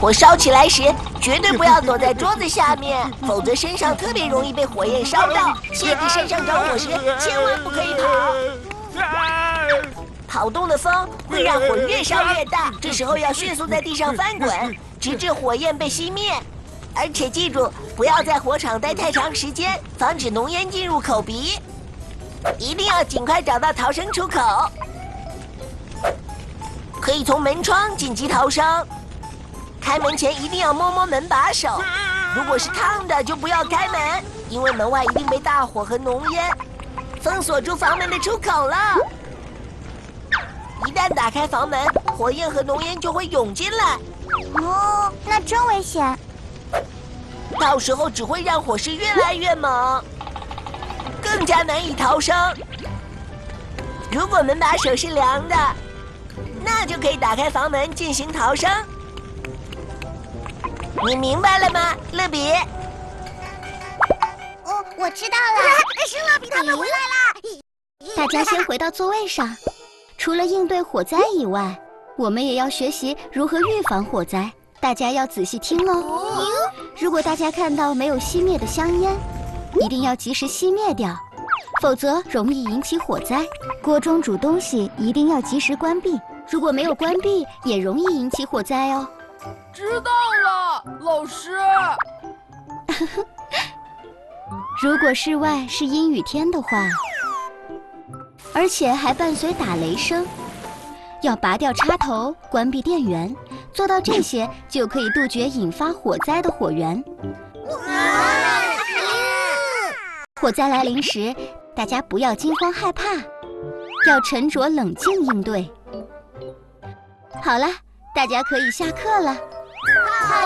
火烧起来时，绝对不要躲在桌子下面，否则身上特别容易被火焰烧到。谢迪身上着火时，千万不可以跑。跑动的风会让火越烧越大，这时候要迅速在地上翻滚，直至火焰被熄灭。而且记住，不要在火场待太长时间，防止浓烟进入口鼻。一定要尽快找到逃生出口，可以从门窗紧急逃生。开门前一定要摸摸门把手，如果是烫的就不要开门，因为门外一定被大火和浓烟封锁住房门的出口了。一旦打开房门，火焰和浓烟就会涌进来。 哦，那真危险。 到时候只会让火势越来越猛，更加难以逃生。如果门把手是凉的，那就可以打开房门进行逃生。你明白了吗，乐比？ 哦，我知道了。是乐比他们回来啦！ 大家先回到座位上。除了应对火灾以外，我们也要学习如何预防火灾。大家要仔细听哦。如果大家看到没有熄灭的香烟，一定要及时熄灭掉，否则容易引起火灾。锅中煮东西一定要及时关闭，如果没有关闭，也容易引起火灾哦。 知道了，老师。 如果室外是阴雨天的话，而且还伴随打雷声，要拔掉插头，关闭电源，做到这些就可以杜绝引发火灾的火源。火灾来临时，大家不要惊慌害怕，要沉着冷静应对。好了，大家可以下课了。 好。